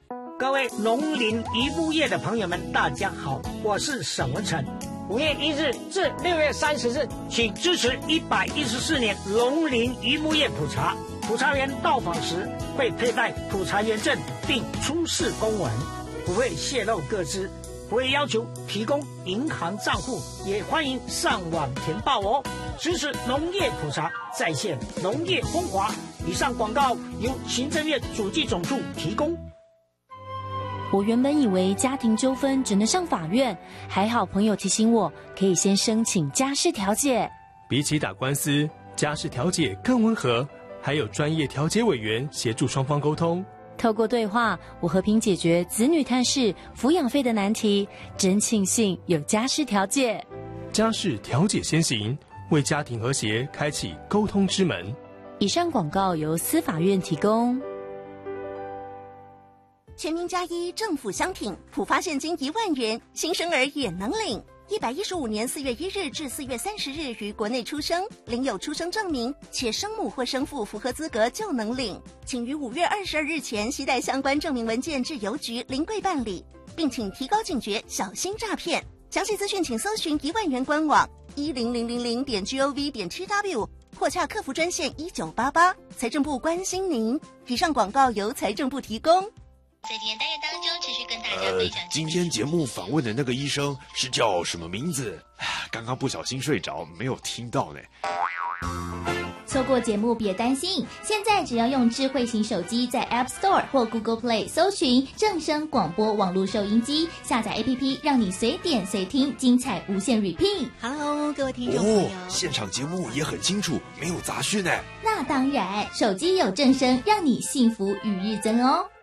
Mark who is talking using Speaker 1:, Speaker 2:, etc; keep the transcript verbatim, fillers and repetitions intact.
Speaker 1: 各位农林渔牧业的朋友们，大家好，我是沈文成。五月一日至六月三十日，请支持一百一十四年农林渔牧业普查。普查员到访时会佩戴普查员证，并出示公文，不会泄露个资，不会要求提供银行账户，也欢迎上网填报哦。支持农业普查，再现农业风华。以上广告由行政院主计总处提供。
Speaker 2: 我原本以为家庭纠纷只能上法院，还好朋友提醒我，可以先申请家事调解。
Speaker 3: 比起打官司，家事调解更温和，还有专业调解委员协助双方沟通。
Speaker 2: 透过对话，我和平解决子女探视、抚养费的难题，真庆幸有家事调解。
Speaker 3: 家事调解先行，为家庭和谐开启沟通之门。
Speaker 2: 以上广告由司法院提供。
Speaker 4: 全民加一政府相挺，普发现金一万元，新生儿也能领。一百一十五年四月一日至四月三十日于国内出生，领有出生证明，且生母或生父符合资格就能领。请于五月二十二日前携带相关证明文件至邮局临柜办理，并请提高警觉，小心诈骗。详细资讯请搜寻一万元官网一零零零零点 gov 点 tw 或洽客服专线一九八八。财政部关心您。以上广告由财政部提供。
Speaker 5: 在今天单元当中，持续跟大家分享、
Speaker 6: 呃。今天节目访问的那个医生是叫什么名字？刚刚不小心睡着，没有听到呢。
Speaker 5: 错过节目别担心，现在只要用智慧型手机在 App Store 或 Google Play 搜寻正声广播网络收音机，下载 A P P， 让你随点随听，精彩无限 repeat。Hello， 各位听众朋友，
Speaker 6: 哦，现场节目也很清楚，没有杂讯呢。
Speaker 5: 那当然，手机有正声，让你幸福与日增哦。